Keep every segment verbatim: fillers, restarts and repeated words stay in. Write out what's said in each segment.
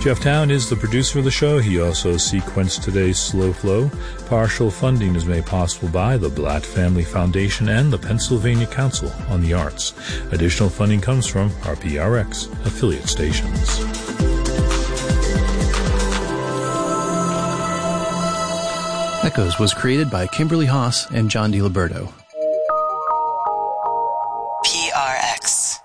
Jeff Town is the producer of the show. He also sequenced today's Slow Flow. Partial funding is made possible by the Blatt Family Foundation and the Pennsylvania Council on the Arts. Additional funding comes from our P R X affiliate stations. Echoes was created by Kimberly Haas and John DiLiberto. P R X.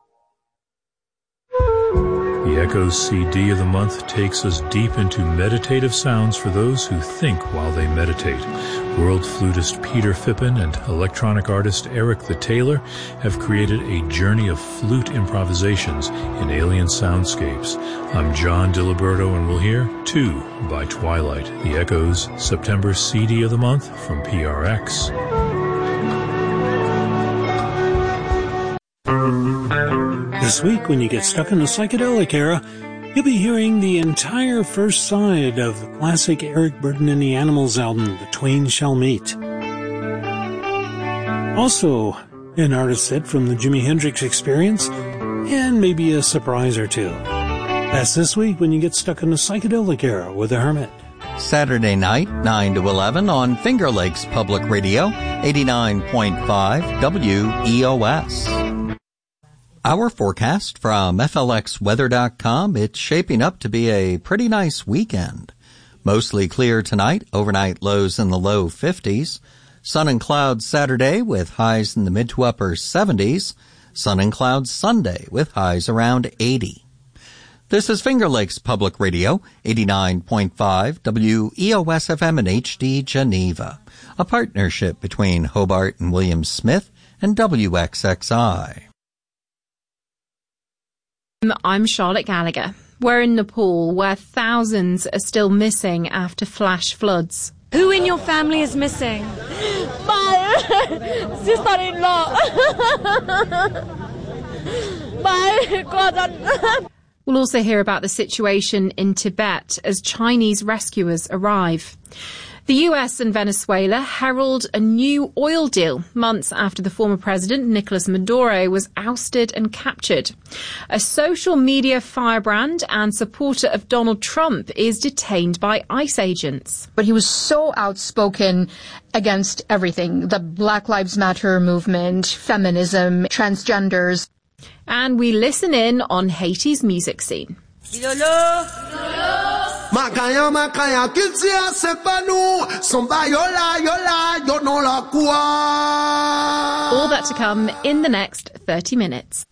The Echoes C D of the month takes us deep into meditative sounds for those who think while they meditate. World flutist Peter Phippen and electronic artist Eric the Taylor have created a journey of flute improvisations in alien soundscapes. I'm John DiLiberto, and we'll hear Two by Twilight, the Echoes September C D of the month from P R X. This week, when you get stuck in the psychedelic era, you'll be hearing the entire first side of the classic Eric Burdon and the Animals album, The Twain Shall Meet. Also, an artist set from the Jimi Hendrix Experience, and maybe a surprise or two. That's this week when you get stuck in the psychedelic era with the Hermit. Saturday night, nine to eleven on Finger Lakes Public Radio, eighty-nine point five W E O S. Our forecast from F L X weather dot com, it's shaping up to be a pretty nice weekend. Mostly clear tonight, overnight lows in the low fifties. Sun and clouds Saturday with highs in the mid to upper seventies. Sun and clouds Sunday with highs around eighty. This is Finger Lakes Public Radio, eighty-nine point five W E O S F M in H D Geneva, a partnership between Hobart and William Smith and W X X I. I'm Charlotte Gallagher. We're in Nepal, where thousands are still missing after flash floods. Who in your family is missing? My sister-in-law. My cousin. We'll also hear about the situation in Tibet as Chinese rescuers arrive. The U S and Venezuela herald a new oil deal months after the former president, Nicolas Maduro, was ousted and captured. A social media firebrand and supporter of Donald Trump is detained by ICE agents. But he was so outspoken against everything, the Black Lives Matter movement, feminism, transgenders. And we listen in on Haiti's music scene. All that to come in the next thirty minutes.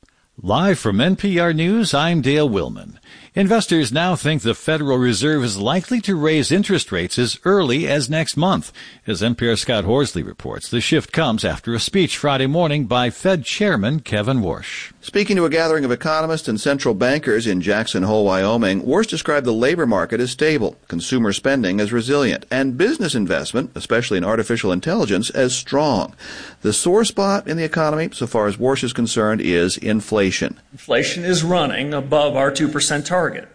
Live from N P R News, I'm Dale Willman. Investors now think the Federal Reserve is likely to raise interest rates as early as next month. As N P R's Scott Horsley reports, the shift comes after a speech Friday morning by Fed Chairman Kevin Warsh. Speaking to a gathering of economists and central bankers in Jackson Hole, Wyoming, Warsh described the labor market as stable, consumer spending as resilient, and business investment, especially in artificial intelligence, as strong. The sore spot in the economy, so far as Warsh is concerned, is inflation. Inflation is running above our two percent target.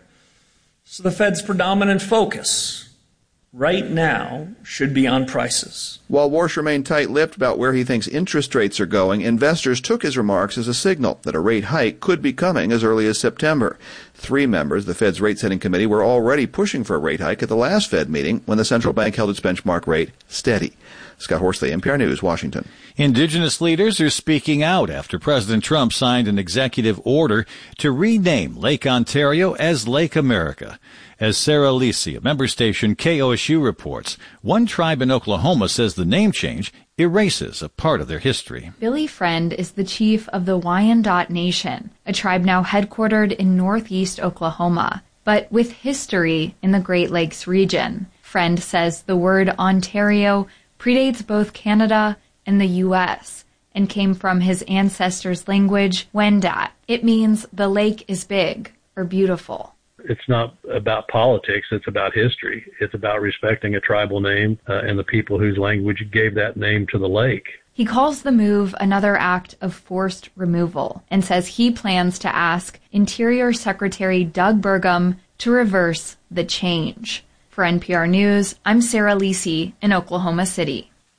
So the Fed's predominant focus right now should be on prices. While Warsh remained tight-lipped about where he thinks interest rates are going, investors took his remarks as a signal that a rate hike could be coming as early as September. Three members of the Fed's rate-setting committee were already pushing for a rate hike at the last Fed meeting when the central bank held its benchmark rate steady. Scott Horsley, N P R News, Washington. Indigenous leaders are speaking out after President Trump signed an executive order to rename Lake Ontario as Lake America. As Sarah Lisi, a member station K O S U, reports, one tribe in Oklahoma says the name change erases a part of their history. Billy Friend is the chief of the Wyandot Nation, a tribe now headquartered in northeast Oklahoma, but with history in the Great Lakes region. Friend says the word Ontario predates both Canada and the U S and came from his ancestors' language, Wendat. It means the lake is big or beautiful. It's not about politics, it's about history. It's about respecting a tribal name uh, and the people whose language gave that name to the lake. He calls the move another act of forced removal and says he plans to ask Interior Secretary Doug Burgum to reverse the change. For N P R News, I'm Sarah Lisi in Oklahoma City.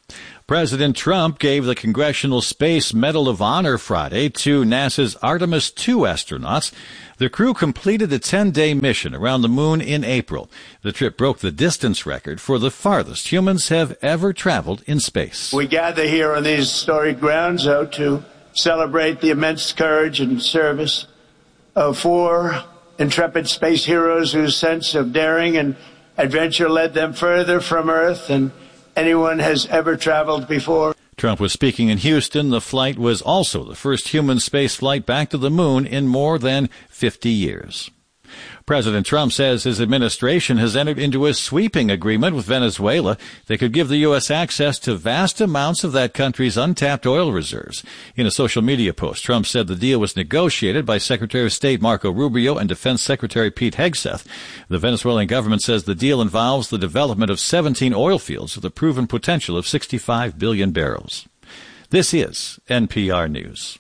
President Trump gave the Congressional Space Medal of Honor Friday to NASA's Artemis two astronauts. The crew completed a ten-day mission around the moon in April. The trip broke the distance record for the farthest humans have ever traveled in space. We gather here on these storied grounds, though, to celebrate the immense courage and service of four intrepid space heroes whose sense of daring and adventure led them further from Earth than anyone has ever traveled before. Trump was speaking in Houston. The flight was also the first human space flight back to the moon in more than fifty years. President Trump says his administration has entered into a sweeping agreement with Venezuela that could give the U S access to vast amounts of that country's untapped oil reserves. In a social media post, Trump said the deal was negotiated by Secretary of State Marco Rubio and Defense Secretary Pete Hegseth. The Venezuelan government says the deal involves the development of seventeen oil fields with a proven potential of sixty-five billion barrels. This is N P R News.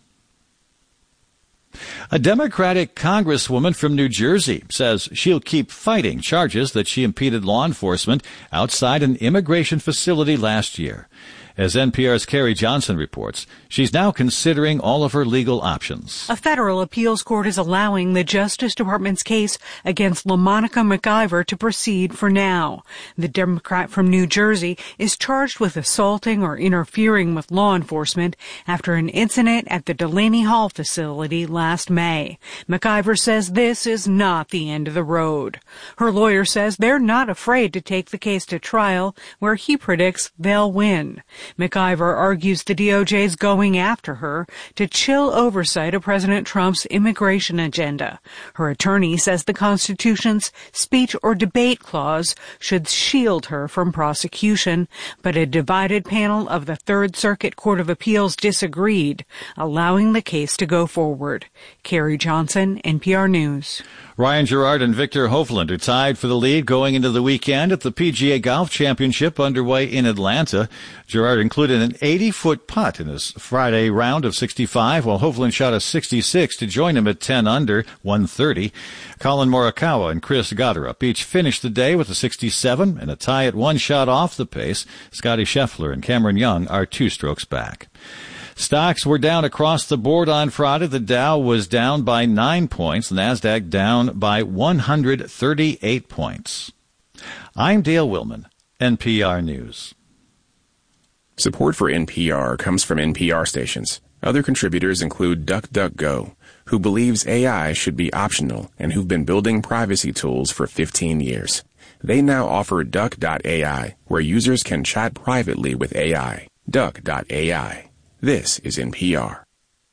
A Democratic congresswoman from New Jersey says she'll keep fighting charges that she impeded law enforcement outside an immigration facility last year. As N P R's Carrie Johnson reports, she's now considering all of her legal options. A federal appeals court is allowing the Justice Department's case against LaMonica McIver to proceed for now. The Democrat from New Jersey is charged with assaulting or interfering with law enforcement after an incident at the Delaney Hall facility last May. McIver says this is not the end of the road. Her lawyer says they're not afraid to take the case to trial, where he predicts they'll win. McIver argues the D O J is going after her to chill oversight of President Trump's immigration agenda. Her attorney says the Constitution's speech or debate clause should shield her from prosecution, but a divided panel of the Third Circuit Court of Appeals disagreed, allowing the case to go forward. Carrie Johnson, N P R News. Ryan Gerard and Victor Hovland are tied for the lead going into the weekend at the P G A Golf Championship underway in Atlanta. Gerard included an eighty-foot putt in his Friday round of sixty-five, while Hovland shot a sixty-six to join him at ten under, one thirty. Colin Morikawa and Chris Gotterup each finished the day with a sixty-seven and a tie at one shot off the pace. Scotty Scheffler and Cameron Young are two strokes back. Stocks were down across the board on Friday. The Dow was down by nine points. The NASDAQ down by one hundred thirty-eight points. I'm Dale Willman, N P R News. Support for N P R comes from N P R stations. Other contributors include DuckDuckGo, who believes A I should be optional and who've been building privacy tools for fifteen years. They now offer Duck dot A I, where users can chat privately with A I. Duck dot A I. This is N P R.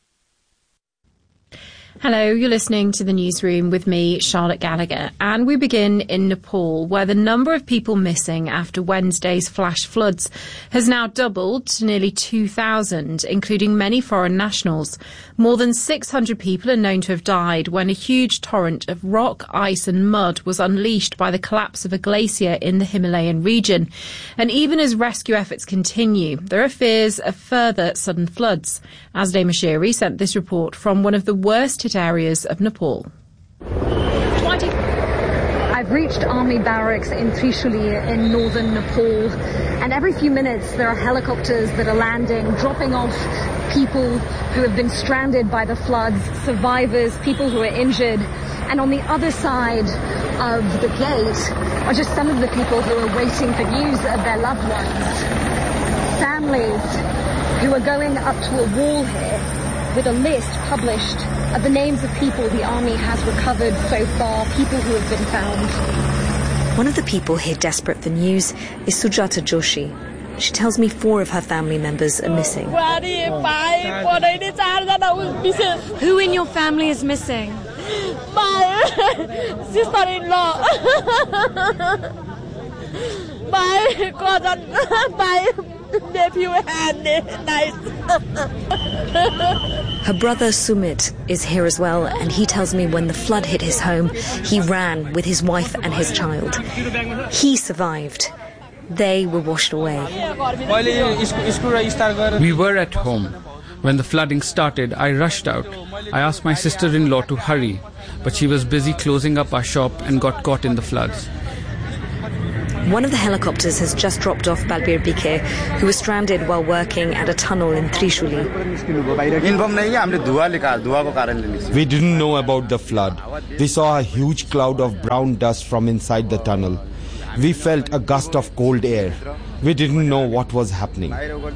Hello, you're listening to the Newsroom with me, Charlotte Gallagher, and we begin in Nepal, where the number of people missing after Wednesday's flash floods has now doubled to nearly two thousand, including many foreign nationals. More than six hundred people are known to have died when a huge torrent of rock, ice and mud was unleashed by the collapse of a glacier in the Himalayan region. And even as rescue efforts continue, there are fears of further sudden floods. Asday Mashiri sent this report from one of the worst hit areas of Nepal. I've reached army barracks in Trishuli in northern Nepal, and every few minutes there are helicopters that are landing, dropping off people who have been stranded by the floods, survivors, people who are injured. And on the other side of the gate are just some of the people who are waiting for news of their loved ones. Families who are going up to a wall here with a list published of the names of people the army has recovered so far, people who have been found. One of the people here desperate for news is Sujata Joshi. She tells me four of her family members are missing. Who in your family is missing? My sister-in-law. My cousin. My nephew and niece. Her brother Sumit is here as well, and he tells me when the flood hit his home, he ran with his wife and his child. He survived. They were washed away. We were at home. When the flooding started, I rushed out. I asked my sister-in-law to hurry, but she was busy closing up our shop and got caught in the floods. One of the helicopters has just dropped off Balbir Bike, who was stranded while working at a tunnel in Trishuli. We didn't know about the flood. We saw a huge cloud of brown dust from inside the tunnel. We felt a gust of cold air. We didn't know what was happening.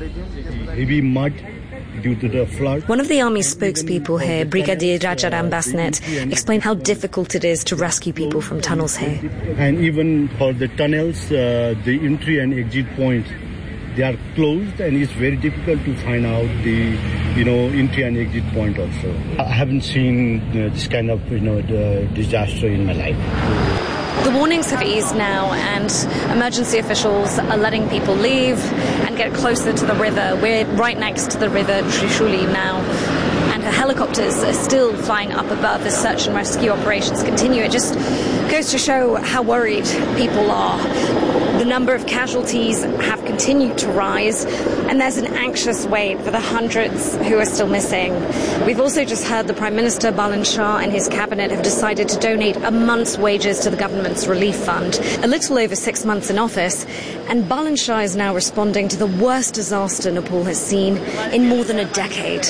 Heavy mud due to the flood. One of the army's spokespeople here, Brigadier Rajaram Basnet, explained how difficult it is to rescue people from tunnels here. And even for the tunnels, uh, the entry and exit points, they are closed, and it's very difficult to find out the, you know, entry and exit point also. I haven't seen you know, this kind of, you know, the disaster in my life. The warnings have eased now, and emergency officials are letting people leave and get closer to the river. We're right next to the river Trishuli now, and the helicopters are still flying up above as search and rescue operations continue. It just goes to show how worried people are. The number of casualties have continued to rise, and there's an anxious wait for the hundreds who are still missing. We've also just heard the Prime Minister Balan Shah and his cabinet have decided to donate a month's wages to the government's relief fund, a little over six months in office, and Balan Shah is now responding to the worst disaster Nepal has seen in more than a decade.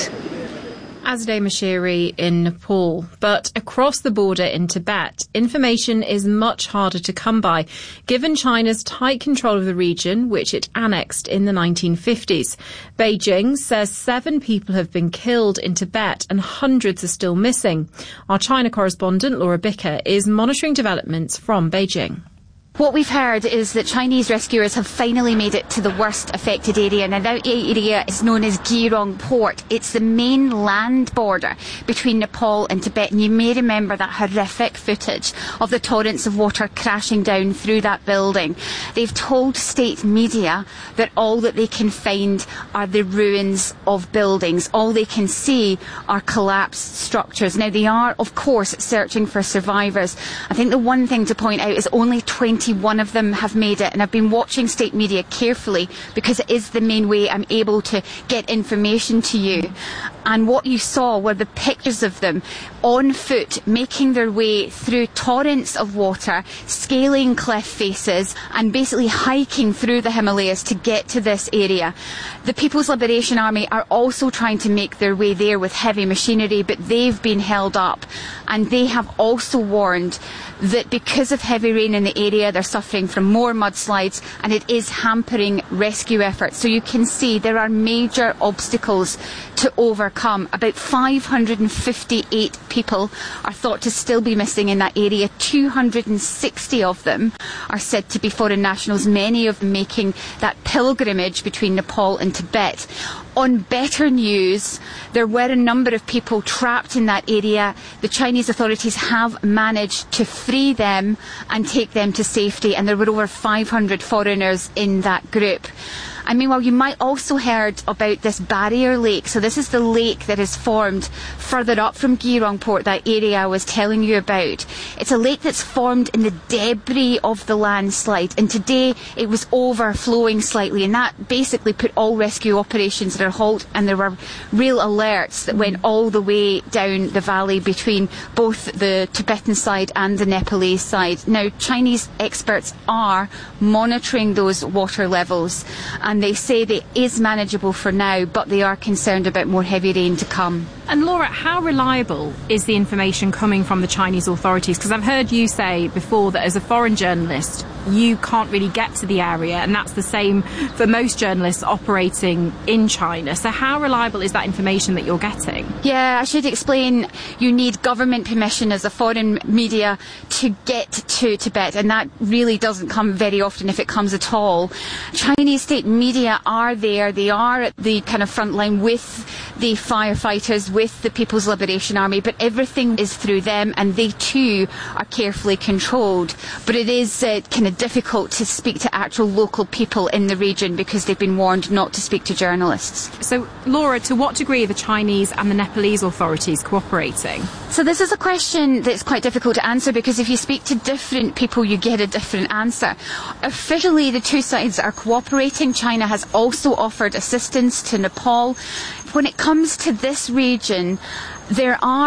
Azadeh Mashiri in Nepal. But across the border in Tibet, information is much harder to come by, given China's tight control of the region, which it annexed in the nineteen fifties. Beijing says seven people have been killed in Tibet and hundreds are still missing. Our China correspondent, Laura Bicker, is monitoring developments from Beijing. What we've heard is that Chinese rescuers have finally made it to the worst affected area. Now, that area is known as Girong Port. It's the main land border between Nepal and Tibet. And you may remember that horrific footage of the torrents of water crashing down through that building. They've told state media that all that they can find are the ruins of buildings. All they can see are collapsed structures. Now, they are, of course, searching for survivors. I think the one thing to point out is only twenty One of them have made it, and I've been watching state media carefully because it is the main way I'm able to get information to you. And what you saw were the pictures of them on foot, making their way through torrents of water, scaling cliff faces, and basically hiking through the Himalayas to get to this area. The People's Liberation Army are also trying to make their way there with heavy machinery, but they've been held up. And they have also warned that because of heavy rain in the area, they're suffering from more mudslides, and it is hampering rescue efforts. So you can see there are major obstacles to overcome. About five hundred fifty-eight people are thought to still be missing in that area. two hundred sixty of them are said to be foreign nationals, many of them making that pilgrimage between Nepal and Tibet. On better news, there were a number of people trapped in that area. The Chinese authorities have managed to free them and take them to safety, and there were over five hundred foreigners in that group. And meanwhile, you might also heard about this barrier lake. So this is the lake that is formed further up from Girong Port, that area I was telling you about. It's a lake that's formed in the debris of the landslide. And today it was overflowing slightly. And that basically put all rescue operations at a halt. And there were real alerts that went all the way down the valley between both the Tibetan side and the Nepalese side. Now, Chinese experts are monitoring those water levels. And they say that it is manageable for now, but they are concerned about more heavy rain to come. And Laura, how reliable is the information coming from the Chinese authorities? Because I've heard you say before that as a foreign journalist, you can't really get to the area, and that's the same for most journalists operating in China. So how reliable is that information that you're getting? Yeah, I should explain. You need government permission as a foreign media to get to Tibet, and that really doesn't come very often, if it comes at all. Chinese state media are there. They are at the kind of front line with the firefighters, with the People's Liberation Army, but everything is through them, and they too are carefully controlled. But it is uh, kind of difficult to speak to actual local people in the region because they've been warned not to speak to journalists. So, Laura, to what degree are the Chinese and the Nepalese authorities cooperating? So this is a question that's quite difficult to answer, because if you speak to different people, you get a different answer. Officially, the two sides are cooperating. China has also offered assistance to Nepal. When it comes to this region, there are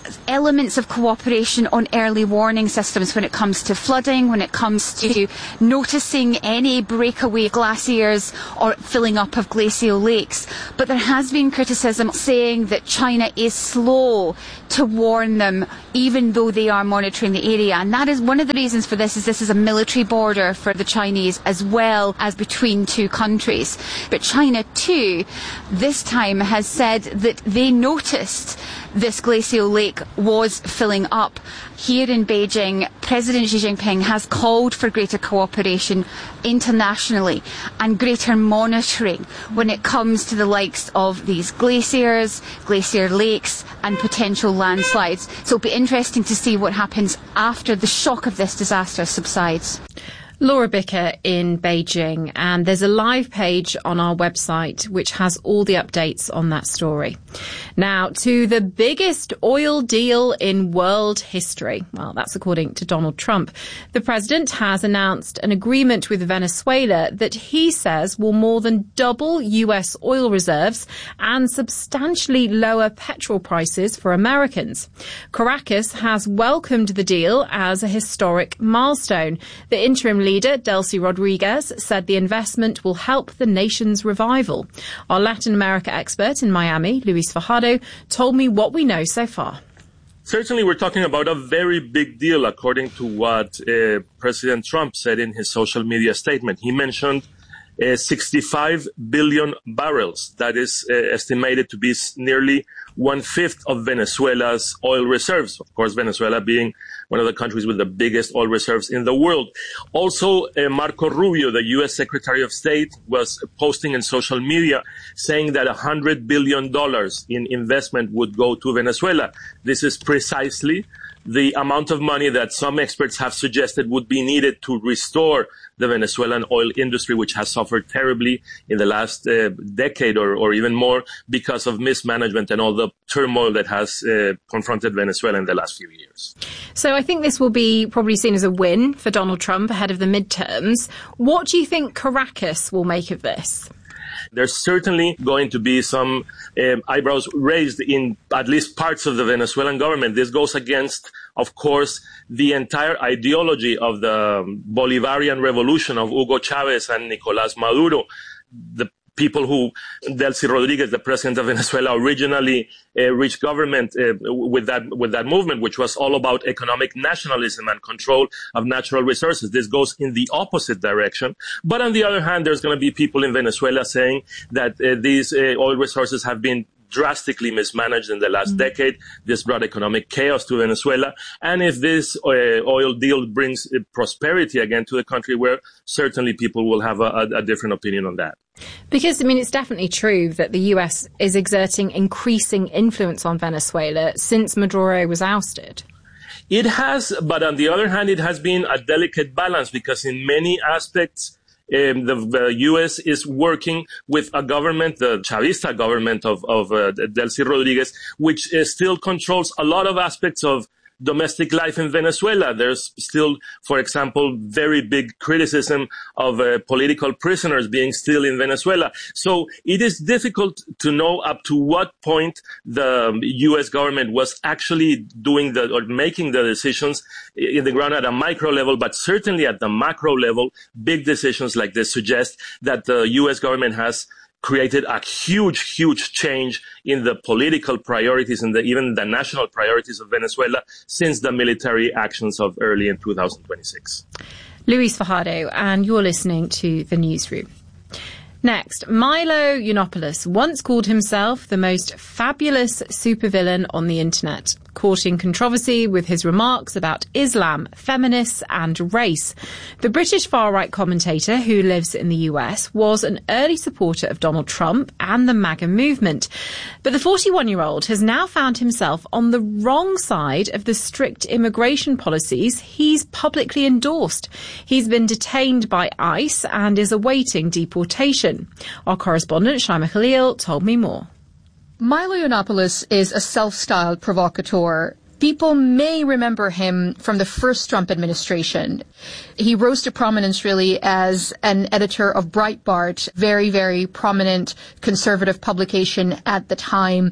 elements of cooperation on early warning systems when it comes to flooding, when it comes to noticing any breakaway glaciers or filling up of glacial lakes. But there has been criticism saying that China is slow to warn them, even though they are monitoring the area. And that is one of the reasons for this, is this is a military border for the Chinese as well as between two countries. But China too, this time has said that they noticed this glacial lake was filling up. Here in Beijing, President Xi Jinping has called for greater cooperation internationally and greater monitoring when it comes to the likes of these glaciers, glacier lakes and potential landslides. So it'll be interesting to see what happens after the shock of this disaster subsides. Laura Bicker in Beijing, and there's a live page on our website which has all the updates on that story. Now, to the biggest oil deal in world history. Well, that's according to Donald Trump. The president has announced an agreement with Venezuela that he says will more than double U S oil reserves and substantially lower petrol prices for Americans. Caracas has welcomed the deal as a historic milestone. The interim leader, Delcy Rodriguez, said the investment will help the nation's revival. Our Latin America expert in Miami, Luis Fajardo, told me what we know so far. Certainly, we're talking about a very big deal, according to what uh, President Trump said in his social media statement. He mentioned uh, sixty-five billion barrels. That is uh, estimated to be nearly one-fifth of Venezuela's oil reserves. Of course, Venezuela being one of the countries with the biggest oil reserves in the world. Also, uh, Marco Rubio, the U S Secretary of State, was posting in social media saying that one hundred billion dollars in investment would go to Venezuela. This is precisely the amount of money that some experts have suggested would be needed to restore the Venezuelan oil industry, which has suffered terribly in the last uh, decade or, or even more because of mismanagement and all the turmoil that has uh, confronted Venezuela in the last few years. So I think this will be probably seen as a win for Donald Trump ahead of the midterms. What do you think Caracas will make of this? There's certainly going to be some um, eyebrows raised in at least parts of the Venezuelan government. This goes against, of course, the entire ideology of the Bolivarian revolution of Hugo Chavez and Nicolás Maduro. The people who, Delcy Rodriguez, the president of Venezuela, originally uh, reached government uh, with that with that movement, which was all about economic nationalism and control of natural resources. This goes in the opposite direction. But on the other hand, there's going to be people in Venezuela saying that uh, these uh, oil resources have been drastically mismanaged in the last mm-hmm. decade. This brought economic chaos to Venezuela. And if this uh, oil deal brings uh, prosperity again to the country, where certainly people will have a, a, a different opinion on that. Because, I mean, it's definitely true that the U S is exerting increasing influence on Venezuela since Maduro was ousted. It has, but on the other hand, it has been a delicate balance because in many aspects, Um, the, the U S is working with a government, the Chavista government of, of uh, Delcy Rodriguez, which uh, still controls a lot of aspects of domestic life in Venezuela. There's still, for example, very big criticism of uh, political prisoners being still in Venezuela. So it is difficult to know up to what point the U S government was actually doing the, or making the decisions in the ground at a micro level, but certainly at the macro level, big decisions like this suggest that the U S government has created a huge, huge change in the political priorities and the, even the national priorities of Venezuela since the military actions of early in two thousand twenty-six. Luis Fajardo, and you're listening to The Newsroom. Next, Milo Yiannopoulos once called himself the most fabulous supervillain on the internet, courting controversy with his remarks about Islam, feminists and race. The British far-right commentator who lives in the U S was an early supporter of Donald Trump and the MAGA movement. But the forty-one-year-old has now found himself on the wrong side of the strict immigration policies he's publicly endorsed. He's been detained by ICE and is awaiting deportation. Our correspondent, Shaima Khalil, told me more. Milo Yiannopoulos is a self-styled provocateur. People may remember him from the first Trump administration. He rose to prominence really as an editor of Breitbart, very, very prominent conservative publication at the time.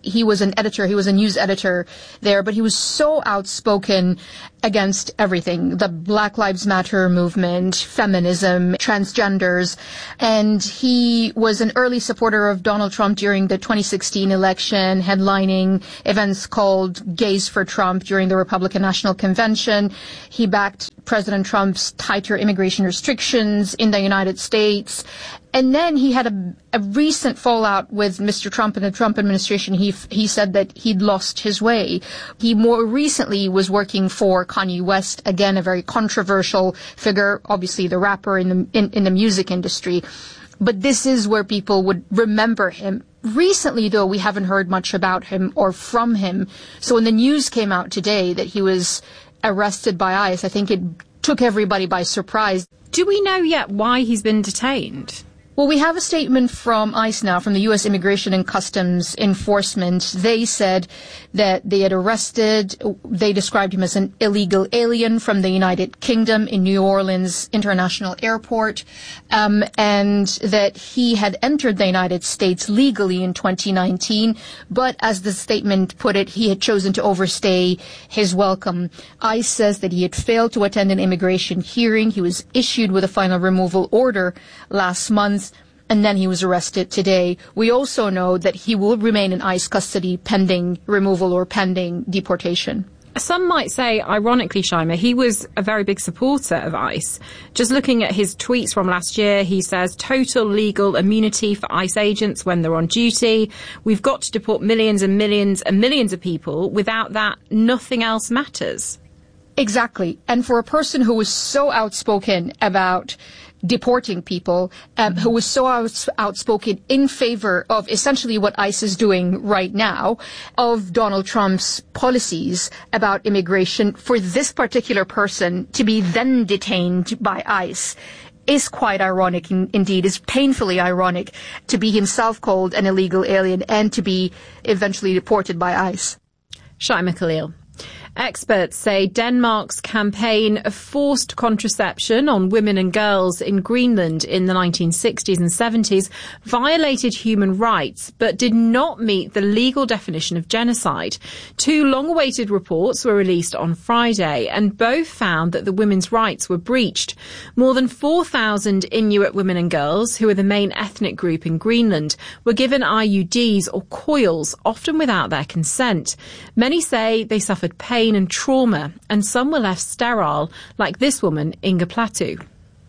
he was an editor, he was a news editor there, but he was so outspoken against everything, the Black Lives Matter movement, feminism, transgenders, and he was an early supporter of Donald Trump during the twenty sixteen election, headlining events called Gays for Trump during the Republican National Convention. He backed President Trump's tighter immigration restrictions in the United States. And then he had a, a recent fallout with Mister Trump and the Trump administration. He he said that he'd lost his way. He more recently was working for Kanye West, again a very controversial figure, obviously the rapper in the in, in the music industry. But this is where people would remember him. Recently, though, we haven't heard much about him or from him. So when the news came out today that he was arrested by ICE, I think it took everybody by surprise. Do we know yet why he's been detained? Well, we have a statement from ICE now, from the U S Immigration and Customs Enforcement. They said that they had arrested, they described him as an illegal alien from the United Kingdom in New Orleans International Airport, um, and that he had entered the United States legally in twenty nineteen, but as the statement put it, he had chosen to overstay his welcome. ICE says that he had failed to attend an immigration hearing. He was issued with a final removal order last month, and then he was arrested today. We also know that he will remain in ICE custody pending removal or pending deportation. Some might say, ironically, Shaima, he was a very big supporter of ICE. Just looking at his tweets from last year, he says, total legal immunity for ICE agents when they're on duty. We've got to deport millions and millions and millions of people. Without that, nothing else matters. Exactly. And for a person who was so outspoken about deporting people, um, who was so outs- outspoken in favor of essentially what ICE is doing right now, of Donald Trump's policies about immigration, for this particular person to be then detained by ICE is quite ironic in, indeed, is painfully ironic, to be himself called an illegal alien and to be eventually deported by ICE. Shaima Khalil. Experts say Denmark's campaign of forced contraception on women and girls in Greenland in the nineteen sixties and seventies violated human rights, but did not meet the legal definition of genocide. Two long-awaited reports were released on Friday, and both found that the women's rights were breached. More than four thousand Inuit women and girls, who are the main ethnic group in Greenland, were given I U Ds or coils, often without their consent. Many say they suffered pain and trauma, and some were left sterile, like this woman, Inga Platu.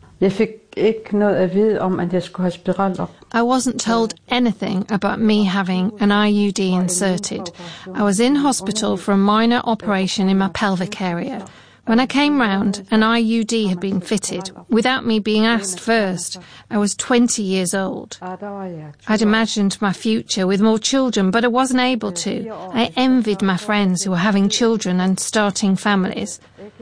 I wasn't told anything about me having an I U D inserted. I was in hospital for a minor operation in my pelvic area. When I came round, an I U D had been fitted, without me being asked first. I was twenty years old. I'd imagined my future with more children, but I wasn't able to. I envied my friends who were having children and starting families.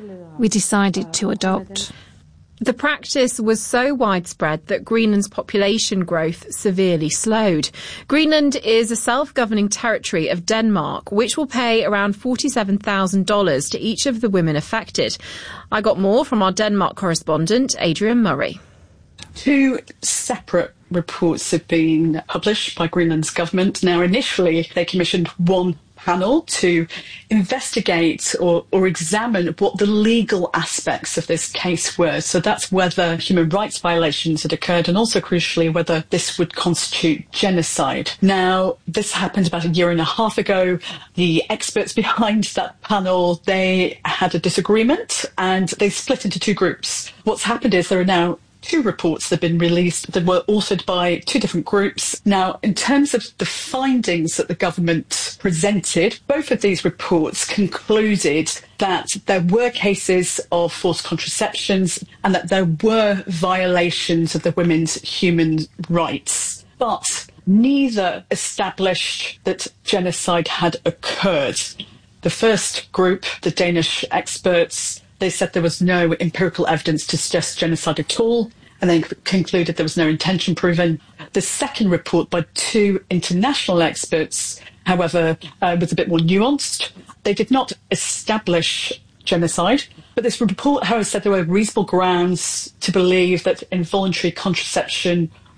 We decided to adopt. The practice was so widespread that Greenland's population growth severely slowed. Greenland is a self-governing territory of Denmark, which will pay around forty-seven thousand dollars to each of the women affected. I got more from our Denmark correspondent, Adrian Murray. Two separate reports have been published by Greenland's government. Now, initially, they commissioned one panel to investigate or, or examine what the legal aspects of this case were. So that's whether human rights violations had occurred, and also crucially whether this would constitute genocide. Now, this happened about a year and a half ago. The experts behind that panel, they had a disagreement and they split into two groups. What's happened is there are now two reports that have been released that were authored by two different groups. Now, in terms of the findings that the government presented, both of these reports concluded that there were cases of forced contraceptions and that there were violations of the women's human rights. But neither established that genocide had occurred. The first group, the Danish experts, they said there was no empirical evidence to suggest genocide at all, and then concluded there was no intention proven. The second report by two international experts, however, uh, was a bit more nuanced. They did not establish genocide, but this report, however, said there were reasonable grounds to believe that involuntary contraception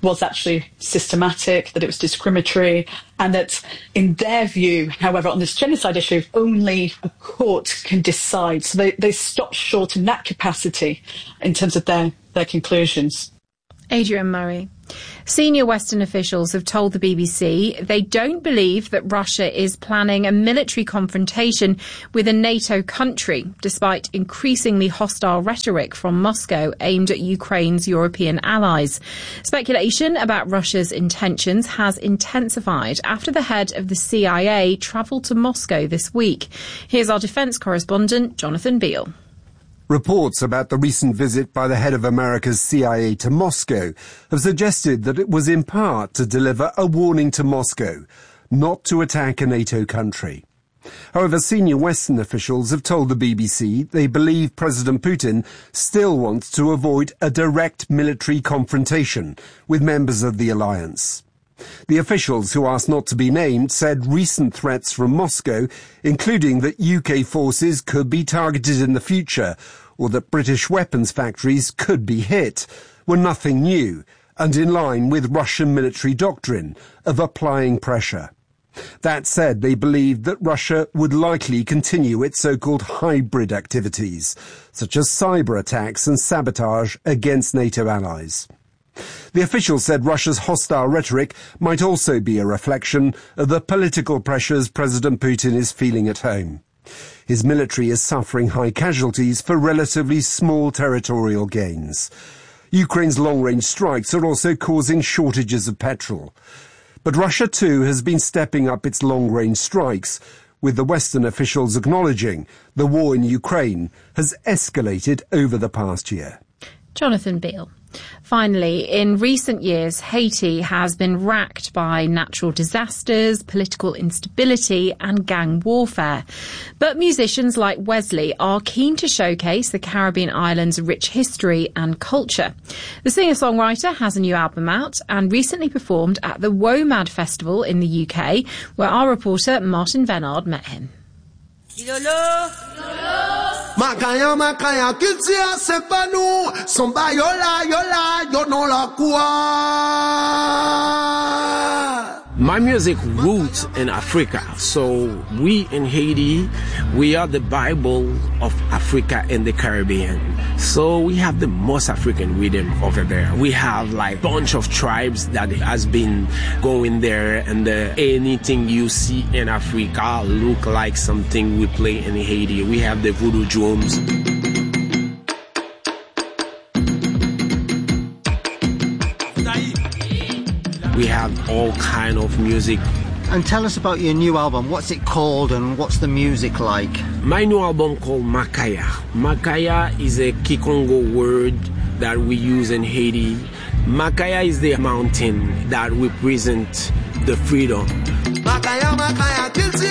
was actually systematic, that it was discriminatory, and that in their view, however, on this genocide issue, only a court can decide. So they, they stopped short in that capacity in terms of their, their conclusions. Adrian Murray. Senior Western officials have told the B B C they don't believe that Russia is planning a military confrontation with a NATO country, despite increasingly hostile rhetoric from Moscow aimed at Ukraine's European allies. Speculation about Russia's intentions has intensified after the head of the C I A travelled to Moscow this week. Here's our defence correspondent, Jonathan Beale. Reports about the recent visit by the head of America's C I A to Moscow have suggested that it was in part to deliver a warning to Moscow not to attack a NATO country. However, senior Western officials have told the B B C they believe President Putin still wants to avoid a direct military confrontation with members of the alliance. The officials, who asked not to be named, said recent threats from Moscow, including that U K forces could be targeted in the future or that British weapons factories could be hit, were nothing new and in line with Russian military doctrine of applying pressure. That said, they believed that Russia would likely continue its so-called hybrid activities, such as cyber attacks and sabotage against NATO allies. The officials said Russia's hostile rhetoric might also be a reflection of the political pressures President Putin is feeling at home. His military is suffering high casualties for relatively small territorial gains. Ukraine's long-range strikes are also causing shortages of petrol. But Russia too has been stepping up its long-range strikes, with the Western officials acknowledging the war in Ukraine has escalated over the past year. Jonathan Beale. Finally, in recent years, Haiti has been racked by natural disasters, political instability and gang warfare. But musicians like Wesley are keen to showcase the Caribbean island's rich history and culture. The singer-songwriter has a new album out and recently performed at the WOMAD Festival in the U K, where our reporter Martin Venard met him. Makaya makaya kiltia sepanu somba yola yola yo no la kwa. My music roots in Africa, so we in Haiti, we are the Bible of Africa and the Caribbean. So we have the most African rhythm over there. We have like a bunch of tribes that has been going there, and uh, anything you see in Africa look like something we play in Haiti. We have the voodoo drums. We have all kind of music. And tell us about your new album. What's it called and what's the music like? My new album called Makaya. Makaya is a Kikongo word that we use in Haiti. Makaya is the mountain that represents the freedom. Makaya, Makaya,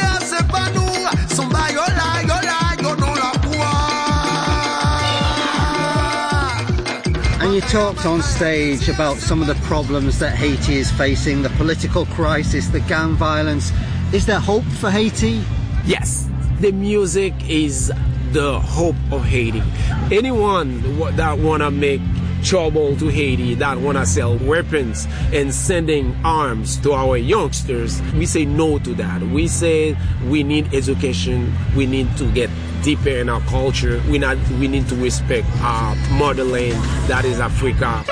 and you talked on stage about some of the problems that Haiti is facing, the political crisis, the gang violence. Is there hope for Haiti? Yes, the music is the hope of Haiti. Anyone that want to make trouble to Haiti, that want to sell weapons and sending arms to our youngsters, we say no to that. We say we need education, we need to get deeper in our culture, we, not, we need to respect our motherland, that is Africa.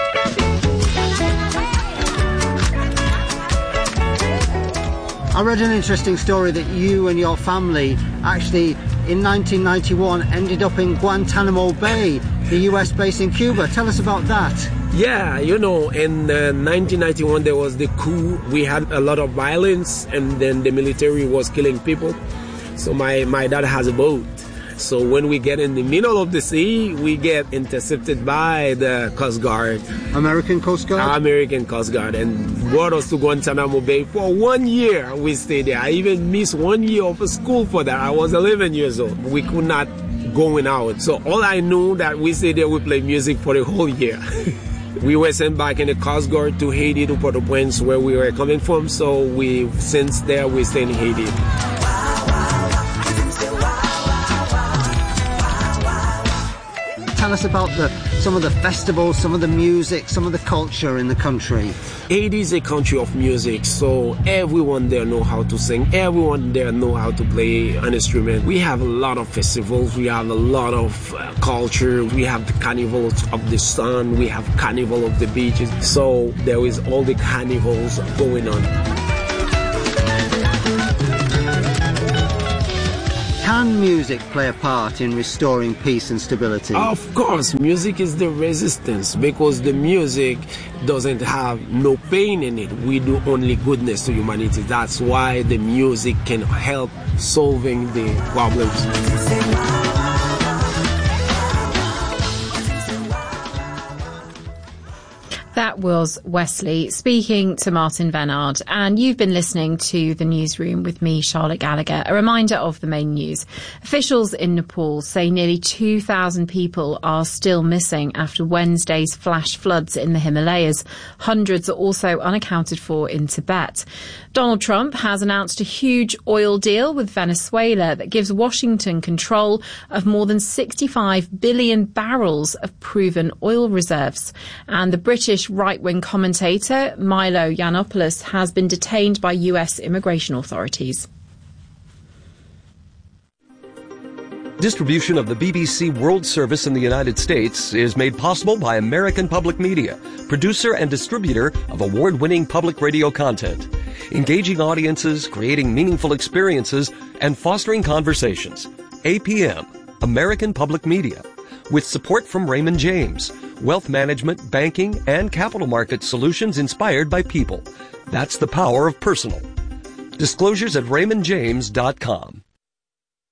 I read an interesting story that you and your family actually in nineteen ninety-one ended up in Guantanamo Bay, the U S base in Cuba. Tell us about that. Yeah, you know, in uh, nineteen ninety-one there was the coup. We had a lot of violence and then the military was killing people. So my, my dad has a boat. So when we get in the middle of the sea, we get intercepted by the Coast Guard. American Coast Guard? American Coast Guard, and brought us to Guantanamo Bay. For one year we stayed there. I even missed one year of school for that. I was eleven years old. We could not go out. So all I knew that we stayed there, we played music for the whole year. We were sent back in the Coast Guard to Haiti, to Port-au-Prince, where we were coming from. So we, since there, we stay in Haiti. tell us about the some of the festivals, some of the music, some of the culture in the country. Haiti is a country of music, so everyone there know how to sing. Everyone there know how to play an instrument. We have a lot of festivals. We have a lot of uh, culture. We have the Carnival of the Sun. We have Carnival of the Beaches. So there is all the carnivals going on. Can music play a part in restoring peace and stability? Of course, music is the resistance, because the music doesn't have no pain in it. We do only goodness to humanity. That's why the music can help solving the problems. That was Wesley speaking to Martin Venard, and you've been listening to The Newsroom with me, Charlotte Gallagher. A reminder of the main news. Officials in Nepal say nearly two thousand people are still missing after Wednesday's flash floods in the Himalayas. Hundreds are also unaccounted for in Tibet. Donald Trump has announced a huge oil deal with Venezuela that gives Washington control of more than sixty-five billion barrels of proven oil reserves. And the British right-wing commentator Milo Yiannopoulos has been detained by U S immigration authorities. Distribution of the B B C World Service in the United States is made possible by American Public Media, producer and distributor of award-winning public radio content, engaging audiences, creating meaningful experiences, and fostering conversations. A P M, American Public Media, with support from Raymond James, wealth management, banking, and capital market solutions inspired by people. That's the power of personal. Disclosures at raymond james dot com.